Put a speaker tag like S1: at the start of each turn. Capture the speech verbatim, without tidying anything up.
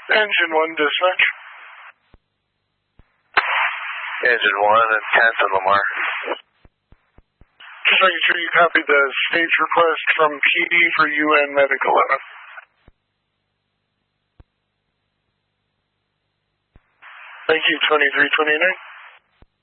S1: Engine one dispatch.
S2: Engine one and tenth and Lamar.
S1: Just making sure you copy the stage request from P D for U N Medic eleven. Thank you, twenty-three twenty-nine.